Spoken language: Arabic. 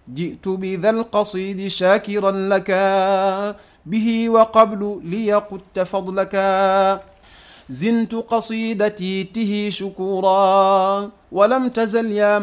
جئت بذا القصيد شاكرا لك به وقبل ليقدت فضلك زنت قصيدتي ته شكورا ولم تزل يا